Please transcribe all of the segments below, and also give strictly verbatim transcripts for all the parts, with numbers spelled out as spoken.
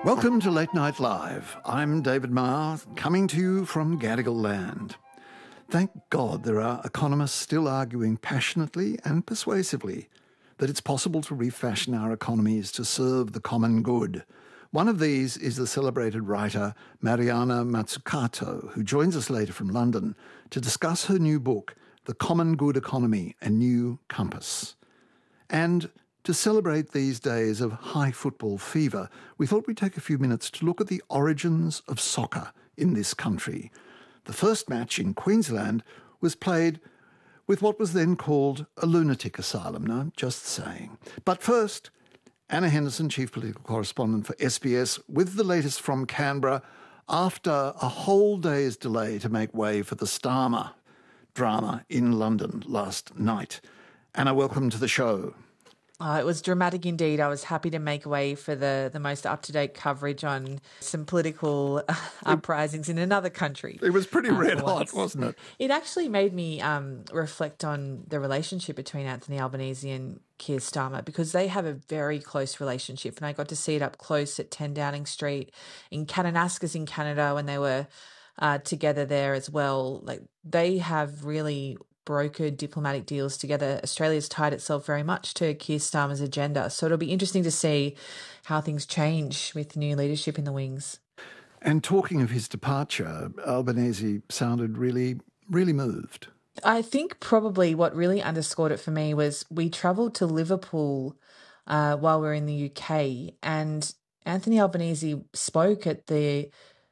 Welcome to Late Night Live. I'm David Marr, coming to you from Gadigal land. Thank God there are economists still arguing passionately and persuasively that it's possible to refashion our economies to serve the common good. One of these is the celebrated writer Mariana Mazzucato, who joins us later from London to discuss her new book, The Common Good Economy, A New Compass. And to celebrate these days of high football fever, we thought we'd take a few minutes to look at the origins of soccer in this country. The first match in Queensland was played with what was then called a lunatic asylum. No, just saying. But first, Anna Henderson, Chief Political Correspondent for S B S, with the latest from Canberra after a whole day's delay to make way for the Starmer drama in London last night. Anna, welcome to the show. Oh, it was dramatic indeed. I was happy to make way for the, the most up-to-date coverage on some political uh, uprisings in another country. It was pretty uh, red hot, wasn't it? It actually made me um, reflect on the relationship between Anthony Albanese and Keir Starmer, because they have a very close relationship, and I got to see it up close at ten Downing Street in Kananaskis in Canada when they were uh, together there as well. Like, they have really brokered diplomatic deals together. Australia's tied itself very much to Keir Starmer's agenda. So it'll be interesting to see how things change with new leadership in the wings. And talking of his departure, Albanese sounded really, really moved. I think probably what really underscored it for me was we travelled to Liverpool uh, while we were in the U K, and Anthony Albanese spoke at the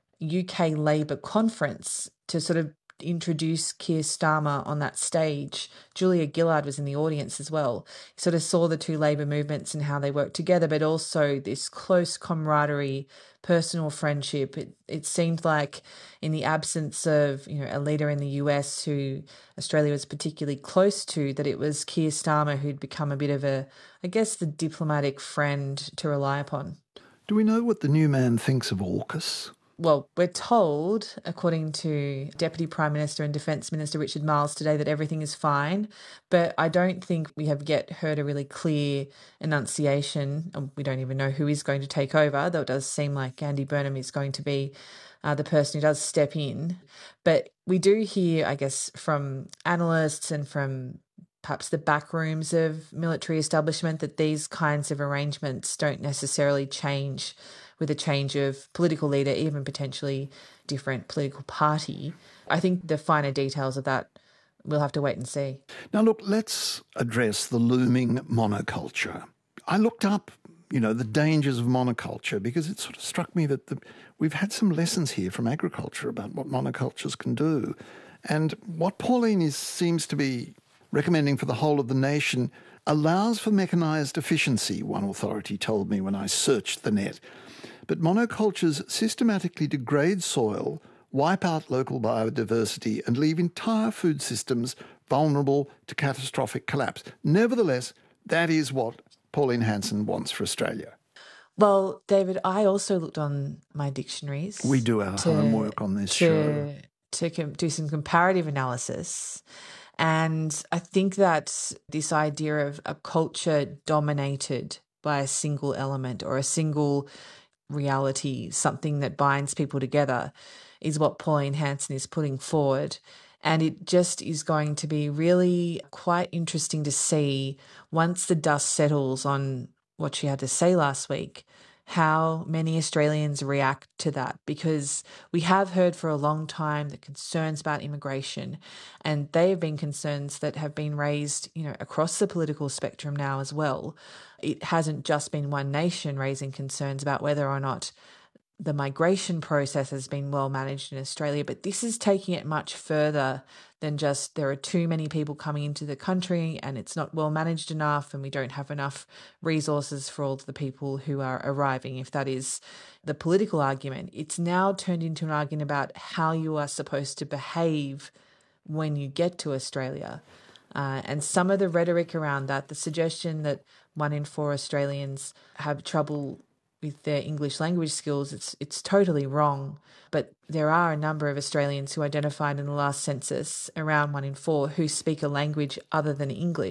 U K Labour conference to sort of introduce Keir Starmer on that stage. Julia Gillard was in the audience as well. He sort of saw the two Labour movements and how they work together, but also this close camaraderie, personal friendship. It, it seemed like in the absence of, you know, a leader in the U S who Australia was particularly close to, that it was Keir Starmer who'd become a bit of a, I guess, the diplomatic friend to rely upon. Do we know what the new man thinks of AUKUS? Well, we're told, according to Deputy Prime Minister and Defence Minister Richard Marles today, that everything is fine. But I don't think we have yet heard a really clear enunciation. We don't even know who is going to take over, though it does seem like Andy Burnham is going to be uh, the person who does step in. But we do hear, I guess, from analysts and from perhaps the back rooms of military establishment that these kinds of arrangements don't necessarily change with a change of political leader, even potentially different political party. I think the finer details of that we'll have to wait and see. Now, look, let's address the looming monoculture. I looked up, you know, the dangers of monoculture because it sort of struck me that the, we've had some lessons here from agriculture about what monocultures can do. And what Pauline is, seems to be recommending for the whole of the nation allows for mechanised efficiency, one authority told me when I searched the net. But monocultures systematically degrade soil, wipe out local biodiversity and leave entire food systems vulnerable to catastrophic collapse. Nevertheless, that is what Pauline Hanson wants for Australia. Well, David, I also looked on my dictionaries. We do our to, homework on this to, show. To com- do some comparative analysis. And I think that this idea of a culture dominated by a single element or a single reality, something that binds people together, is what Pauline Hanson is putting forward. And it just is going to be really quite interesting to see, once the dust settles on what she had to say last week, how many Australians react to that, because we have heard for a long time the concerns about immigration, and they have been concerns that have been raised, you know, across the political spectrum now as well. It hasn't just been one nation raising concerns about whether or not the migration process has been well managed in Australia, but this is taking it much further than just there are too many people coming into the country and it's not well managed enough and we don't have enough resources for all of the people who are arriving. If that is the political argument, it's now turned into an argument about how you are supposed to behave when you get to Australia. Uh, and some of the rhetoric around that, the suggestion that one in four Australians have trouble with their English language skills, it's it's totally wrong. But there are a number of Australians who identified in the last census, around one in four, who speak a language other than English.